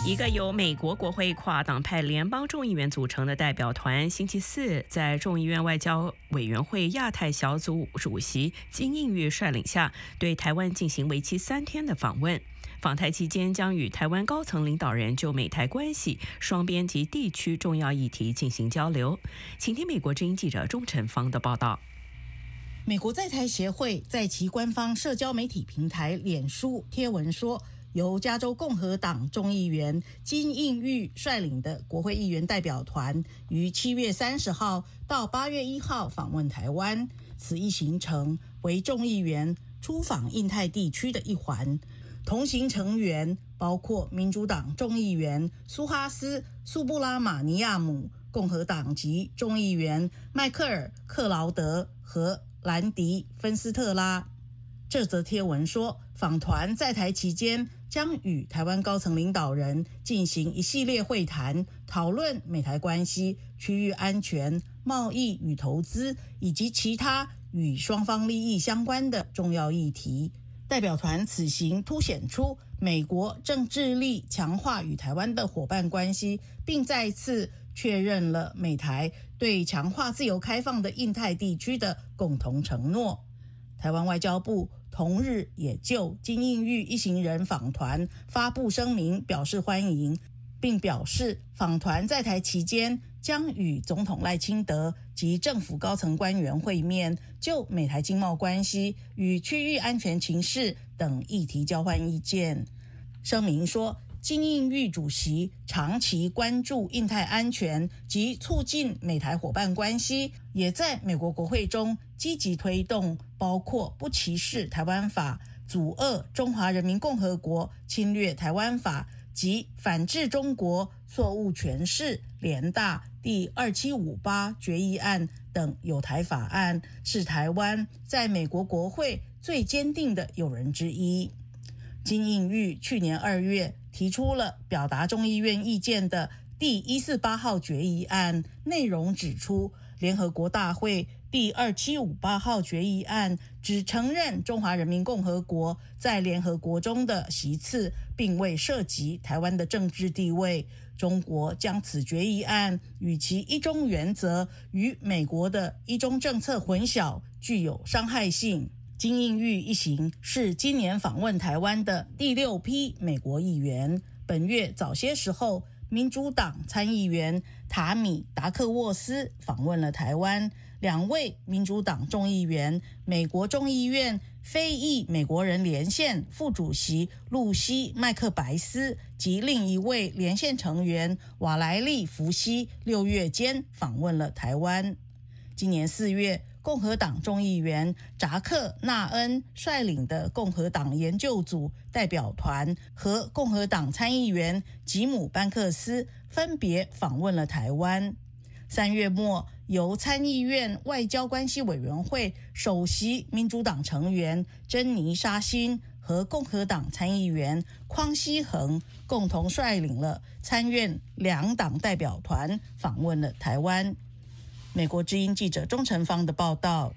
一个由美国国会跨党派联邦众议员组成的代表团，星期四在众议院外交委员会亚太小组主席金应玉率领下，对台湾进行为期3天的访问。访台期间将与台湾高层领导人就美台关系、双边及地区重要议题进行交流。请听美国之音记者钟晨芳的报道。 美国在台协会在其官方社交媒体平台脸书贴文说，由加州共和党众议员金应玉率领的国会议员代表团于7月30号到8月1号访问台湾。此一行程为众议员出访印太地区的一环。同行成员包括民主党众议员苏哈斯·苏布拉马尼亚姆、共和党籍众议员迈克尔·克劳德和兰迪·芬斯特拉。这则贴文说，访团在台期间将与台湾高层领导人进行一系列会谈，讨论美台关系、区域安全、贸易与投资以及其他与双方利益相关的重要议题。代表团此行凸显出美国正致力强化与台湾的伙伴关系，并再次确认了美台对强化自由开放的印太地区的共同承诺。台湾外交部同日也就金应玉一行人访团发布声明表示欢迎，并表示访团在台期间将与总统赖清德及政府高层官员会面，就美台经贸关系与区域安全情势等议题交换意见。声明说，金应玉主席长期关注印太安全及促进美台伙伴关系，也在美国国会中积极推动包括不歧视台湾法、阻遏中华人民共和国侵略台湾法及反制中国错误诠释联大第2758决议案等友台法案，是台湾在美国国会最坚定的友人之一。金应玉去年2月提出了表达众议院意见的第148号决议案，内容指出，联合国大会第2758号决议案只承认中华人民共和国在联合国中的席次，并未涉及台湾的政治地位。中国将此决议案与其一中原则与美国的一中政策混淆，具有伤害性。金应玉一行是今年访问台湾的第6批美国议员。本月早些时候，民主党参议员塔米·达克沃斯访问了台湾。2位民主党众议员，美国众议院非裔美国人连线副主席露西·麦克白斯及另一位连线成员瓦莱利·福西6月间访问了台湾。今年4月，共和党众议员扎克·纳恩率领的共和党研究组代表团和共和党参议员吉姆·班克斯分别访问了台湾。3月末，由参议院外交关系委员会首席民主党成员珍妮·沙欣和共和党参议员匡希恒共同率领了参院2党代表团访问了台湾。美国之音记者钟晨芳的报道。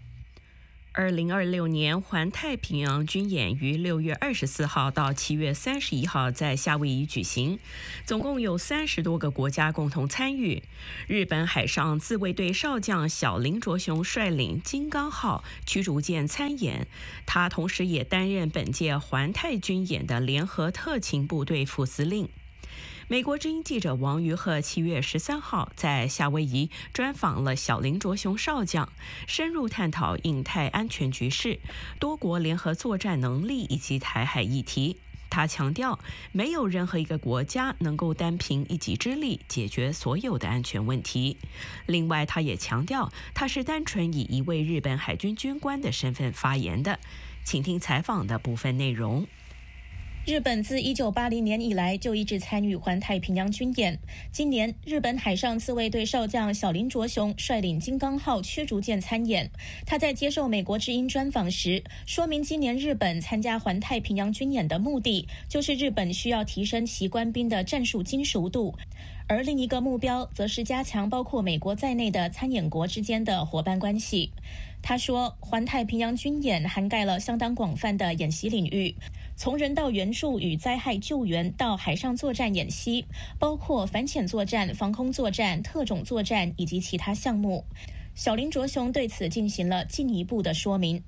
2026年环太平洋军演于6月24号到7月31号在夏威夷举行，总共有30多个国家共同参与。日本海上自卫队少将小林卓雄率领金刚号驱逐舰参演，他同时也担任本届环太军演的联合特勤部队副司令。美国之音记者王于鹤7月13号在夏威夷专访了小林卓雄少将，深入探讨印太安全局势、多国联合作战能力以及台海议题。他强调，没有任何一个国家能够单凭一己之力解决所有的安全问题。另外，他也强调，他是单纯以一位日本海军军官的身份发言的。请听采访的部分内容。 日本自1980年以来就一直参与环太平洋军演。今年，日本海上自卫队少将小林卓雄率领金刚号驱逐舰参演。他在接受美国之音专访时，说明今年日本参加环太平洋军演的目的，就是日本需要提升其官兵的战术精熟度。而另一个目标则是加强包括美国在内的参演国之间的伙伴关系。他说，环太平洋军演涵盖了相当广泛的演习领域， 从人道援助与灾害救援到海上作战演习，包括反潜作战、防空作战、特种作战以及其他项目。小林卓雄对此进行了进一步的说明。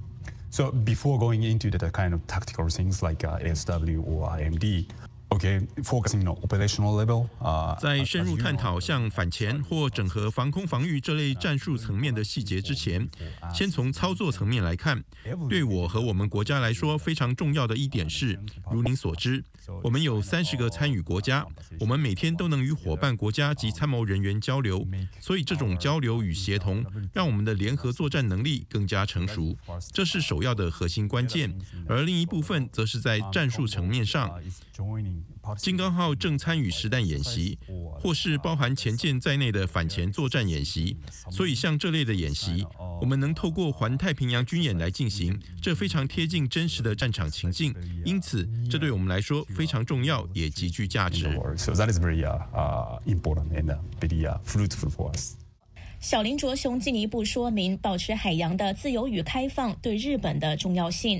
So before going into the kind of tactical things like ASW or IMD,Okay, focusing on operational level. 在深入探讨像反潜或整合防空防御这类战术层面的细节之前，先从操作层面来看，对我和我们国家来说非常重要的一点是，如您所知，我们有30个参与国家，我们每天都能与伙伴国家及参谋人员交流，所以这种交流与协同让我们的联合作战能力更加成熟，这是首要的核心关键。而另一部分则是在战术层面上。金刚号正参与实弹演习，或是包含潜舰在内的反潜作战演习，所以像这类的演习，我们能透过环太平洋军演来进行，这非常贴近真实的战场情境，因此这对我们来说非常重要，也极具价值。 So that is very important and very fruitful for us. 小林卓雄进一步说明，保持海洋的自由与开放对日本的重要性。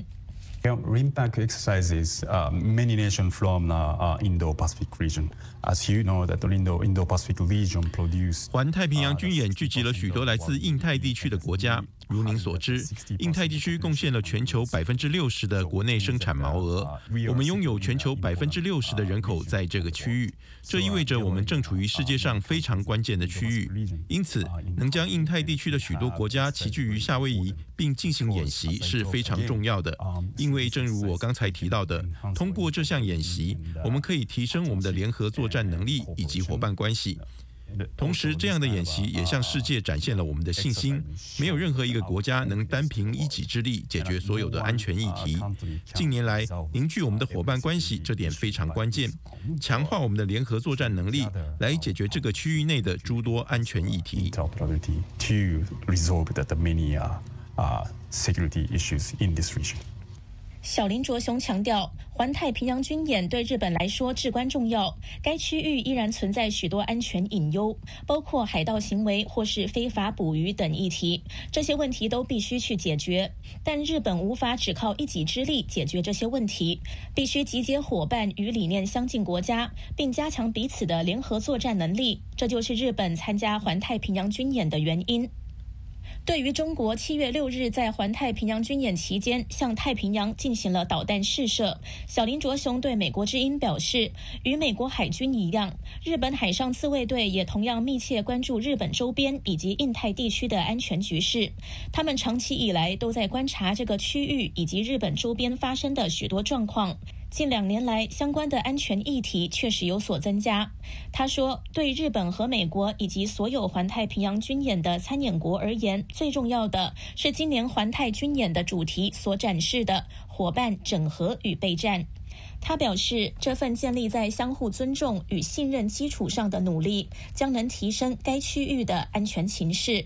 RIMPAC exercises many nations from the Indo-Pacific region. As you know, that the Indo-Pacific region produce. 环太平洋军演聚集了许多来自印太地区的国家。如您所知，印太地区贡献了全球60%的国内生产毛额。我们拥有全球60%的人口在这个区域，这意味着我们正处于世界上非常关键的区域。因此，能将印太地区的许多国家齐聚于夏威夷并进行演习是非常重要的。因为正如我刚才提到的，通过这项演习，我们可以提升我们的联合作战能力以及伙伴关系。同时，这样的演习也向世界展现了我们的信心。没有任何一个国家能单凭一己之力解决所有的安全议题。近年来，凝聚我们的伙伴关系，这点非常关键。强化我们的联合作战能力，来解决这个区域内的诸多安全议题。 To resolve the many security issues in this region. 小林卓雄强调，环太平洋军演对日本来说至关重要。该区域依然存在许多安全隐忧，包括海盗行为或是非法捕鱼等议题。这些问题都必须去解决，但日本无法只靠一己之力解决这些问题，必须集结伙伴与理念相近国家，并加强彼此的联合作战能力。这就是日本参加环太平洋军演的原因。对于中国7月6日在环太平洋军演期间向太平洋进行了导弹试射，小林卓雄对美国之音表示，与美国海军一样，日本海上自卫队也同样密切关注日本周边以及印太地区的安全局势。他们长期以来都在观察这个区域以及日本周边发生的许多状况。近2年来，相关的安全议题确实有所增加。他说，对日本和美国以及所有环太平洋军演的参演国而言，最重要的是今年环太军演的主题所展示的伙伴整合与备战。他表示，这份建立在相互尊重与信任基础上的努力，将能提升该区域的安全情势。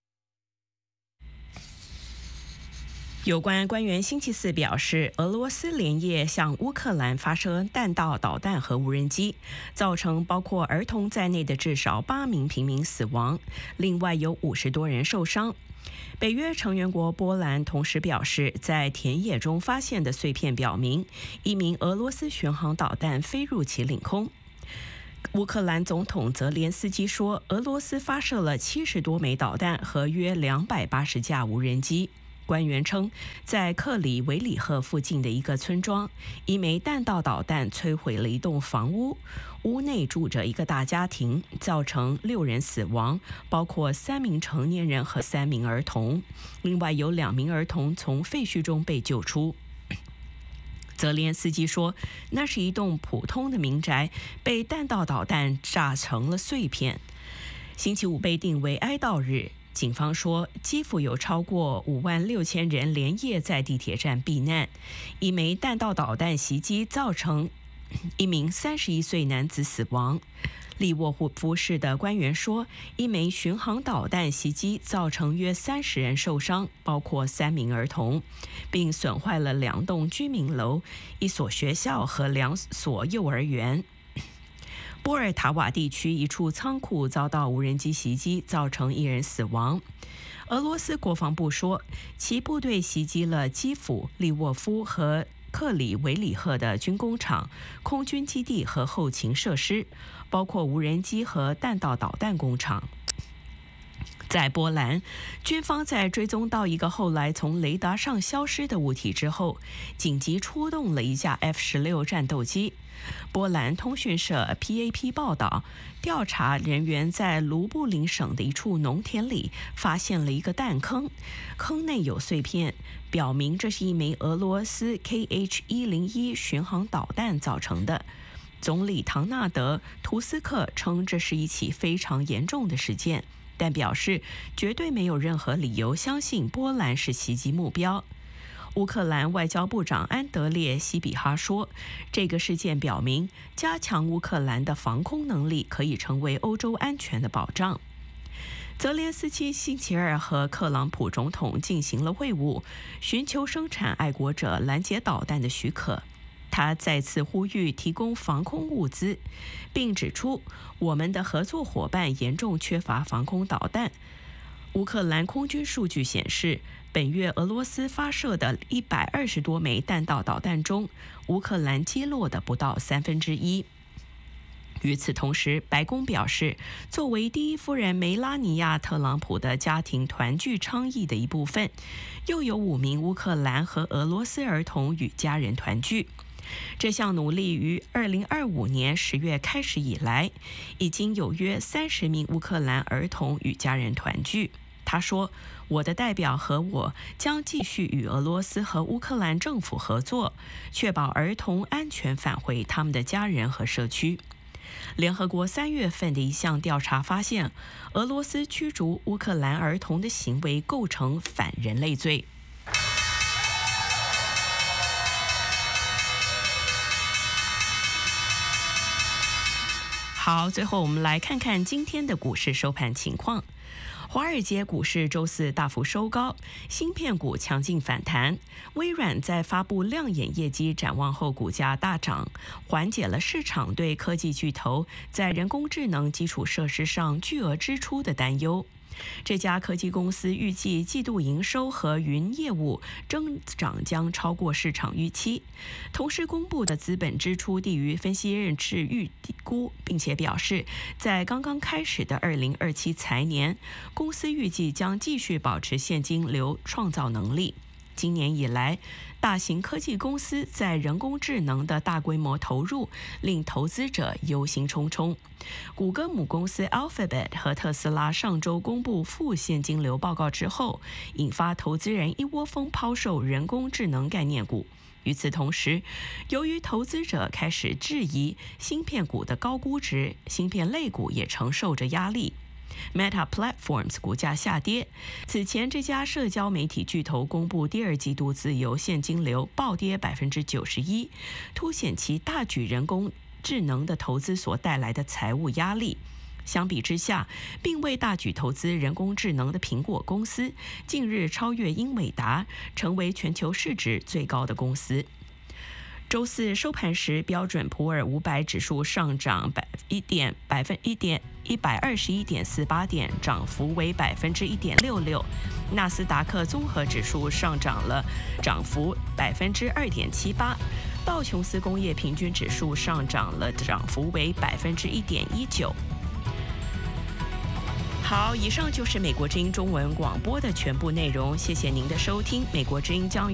有关官员星期四表示，俄罗斯连夜向乌克兰发射弹道导弹和无人机，造成包括儿童在内的至少8名平民死亡，另外有50多人受伤。北约成员国波兰同时表示，在田野中发现的碎片表明，一名俄罗斯巡航导弹飞入其领空。乌克兰总统泽连斯基说，俄罗斯发射了70多枚导弹和约280架无人机。官员称，在克里维里赫附近的一个村庄，一枚弹道导弹摧毁了一栋房屋，屋内住着一个大家庭，造成6人死亡，包括3名成年人和3名儿童，另外有2名儿童从废墟中被救出。泽连斯基说，那是一栋普通的民宅，被弹道导弹炸成了碎片。星期五被定为哀悼日。警方说，基辅有超过56000人连夜在地铁站避难。一枚弹道导弹袭击造成一名31岁男子死亡。利沃夫市的官员说，一枚巡航导弹袭击造成约30人受伤，包括3名儿童，并损坏了2栋居民楼、1所学校和2所幼儿园。波尔塔瓦地区一处仓库遭到无人机袭击，造成1人死亡。俄罗斯国防部说，其部队袭击了基辅、利沃夫和克里维里赫的军工厂、空军基地和后勤设施，包括无人机和弹道导弹工厂。在波兰，军方在追踪到一个后来从雷达上消失的物体之后，紧急出动了一架 F-16战斗机。波兰通讯社 PAP 报道，调查人员在卢布林省的一处农田里发现了一个弹坑，坑内有碎片，表明这是一枚俄罗斯 KH-101 巡航导弹造成的。总理唐纳德·图斯克称这是一起非常严重的事件，但表示绝对没有任何理由相信波兰是袭击目标。乌克兰外交部长安德烈·西比哈说，这个事件表明，加强乌克兰的防空能力可以成为欧洲安全的保障。泽连斯基星期二和特朗普总统进行了会晤，寻求生产爱国者拦截导弹的许可。他再次呼吁提供防空物资，并指出我们的合作伙伴严重缺乏防空导弹。乌克兰空军数据显示，本月俄罗斯发射的120多枚弹道导弹中，乌克兰击落的不到1/3。与此同时，白宫表示，作为第一夫人梅拉尼亚·特朗普的家庭团聚倡议的一部分，又有5名乌克兰和俄罗斯儿童与家人团聚。这项努力于2025年10月开始以来，已经有约30名乌克兰儿童与家人团聚。他说，我的代表和我将继续与俄罗斯和乌克兰政府合作，确保儿童安全返回他们的家人和社区。联合国3月份的一项调查发现，俄罗斯驱逐乌克兰儿童的行为构成反人类罪。好，最后我们来看看今天的股市收盘情况。华尔街股市周四大幅收高，芯片股强劲反弹。微软在发布亮眼业绩展望后，股价大涨，缓解了市场对科技巨头在人工智能基础设施上巨额支出的担忧。这家科技公司预计季度营收和云业务增长将超过市场预期，同时公布的资本支出低于分析人士预估，并且表示在刚刚开始的2027财年，公司预计将继续保持现金流创造能力。今年以来，大型科技公司在人工智能的大规模投入令投资者忧心忡忡。谷歌母公司 Alphabet 和特斯拉上周公布负现金流报告之后，引发投资人一窝蜂抛售人工智能概念股。与此同时，由于投资者开始质疑芯片股的高估值，芯片类股也承受着压力。Meta Platforms 股价下跌。此前，这家社交媒体巨头公布第2季度自由现金流暴跌91%，凸显其大举人工智能的投资所带来的财务压力。相比之下，并未大举投资人工智能的苹果公司，近日超越英伟达，成为全球市值最高的公司。周四收盘时，标准普尔500指数上涨121.48点，涨幅为1.66%。纳斯达克综合指数上涨了，涨幅2.78%。道琼斯工业平均指数上涨了，涨幅为1.19%。好，以上就是美国之音中文广播的全部内容，谢谢您的收听。美国之音将